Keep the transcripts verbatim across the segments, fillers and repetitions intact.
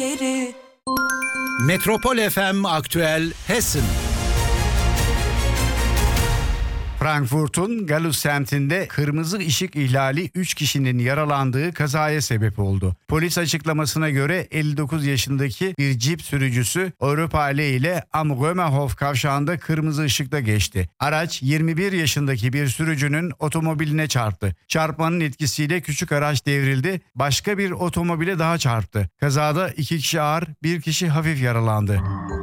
geri. Metropol F M Aktüel Hessen. Frankfurt'un Gallus semtinde kırmızı ışık ihlali üç kişinin yaralandığı kazaya sebep oldu. Polis açıklamasına göre elli dokuz yaşındaki bir cip sürücüsü Europale ile Am Römerhof kavşağında kırmızı ışıkta geçti. Araç yirmi bir yaşındaki bir sürücünün otomobiline çarptı. Çarpmanın etkisiyle küçük araç devrildi, başka bir otomobile daha çarptı. Kazada iki kişi ağır, bir kişi hafif yaralandı.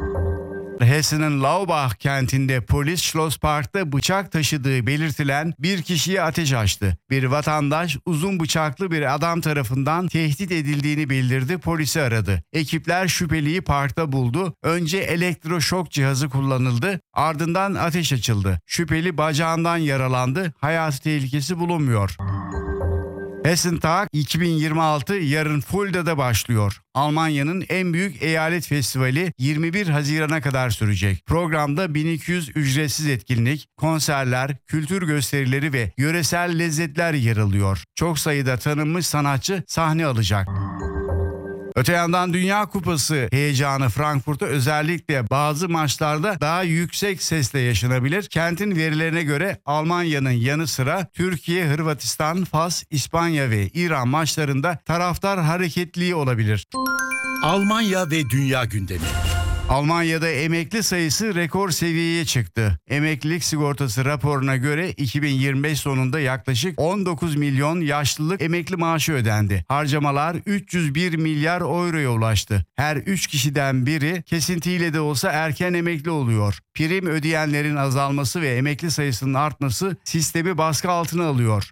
Hessen'in Laubach kentinde polis Schloss Park'ta bıçak taşıdığı belirtilen bir kişiye ateş açtı. Bir vatandaş uzun bıçaklı bir adam tarafından tehdit edildiğini bildirdi, polisi aradı. Ekipler şüpheliyi parkta buldu. Önce elektroşok cihazı kullanıldı, ardından ateş açıldı. Şüpheli bacağından yaralandı, hayati tehlikesi bulunmuyor. Hessen Tag iki bin yirmi altı yarın Fulda'da başlıyor. Almanya'nın en büyük eyalet festivali yirmi bir Haziran'a kadar sürecek. Programda bin iki yüz ücretsiz etkinlik, konserler, kültür gösterileri ve yöresel lezzetler yer alıyor. Çok sayıda tanınmış sanatçı sahne alacak. Öte yandan Dünya Kupası heyecanı Frankfurt'ta özellikle bazı maçlarda daha yüksek sesle yaşanabilir. Kentin verilerine göre Almanya'nın yanı sıra Türkiye, Hırvatistan, Fas, İspanya ve İran maçlarında taraftar hareketliği olabilir. Almanya ve dünya gündemi. Almanya'da emekli sayısı rekor seviyeye çıktı. Emeklilik sigortası raporuna göre iki bin yirmi beş sonunda yaklaşık on dokuz milyon yaşlılık emekli maaşı ödendi. Harcamalar üç yüz bir milyar euroya ulaştı. Her üç kişiden biri kesintiyle de olsa erken emekli oluyor. Prim ödeyenlerin azalması ve emekli sayısının artması sistemi baskı altına alıyor.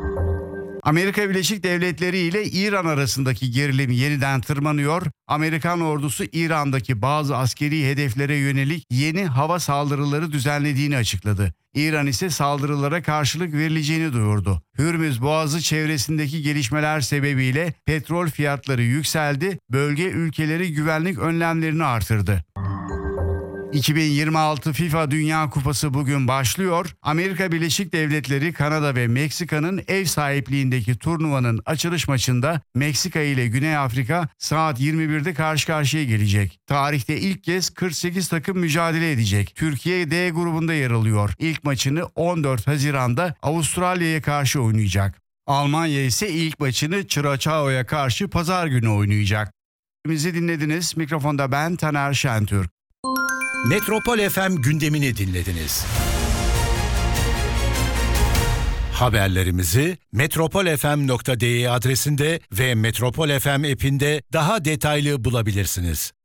Amerika Birleşik Devletleri ile İran arasındaki gerilim yeniden tırmanıyor. Amerikan ordusu İran'daki bazı askeri hedeflere yönelik yeni hava saldırıları düzenlediğini açıkladı. İran ise saldırılara karşılık verileceğini duyurdu. Hürmüz Boğazı çevresindeki gelişmeler sebebiyle petrol fiyatları yükseldi, bölge ülkeleri güvenlik önlemlerini artırdı. iki bin yirmi altı FIFA Dünya Kupası bugün başlıyor. Amerika Birleşik Devletleri, Kanada ve Meksika'nın ev sahipliğindeki turnuvanın açılış maçında Meksika ile Güney Afrika saat yirmi birde karşı karşıya gelecek. Tarihte ilk kez kırk sekiz takım mücadele edecek. Türkiye D grubunda yer alıyor. İlk maçını on dört Haziran'da Avustralya'ya karşı oynayacak. Almanya ise ilk maçını Çiraçao'ya karşı pazar günü oynayacak. Bizi dinlediniz. Mikrofonda ben Taner Şentürk. Metropol F M gündemini dinlediniz. Haberlerimizi metropol f m nokta d e adresinde ve Metropol F M app'inde daha detaylı bulabilirsiniz.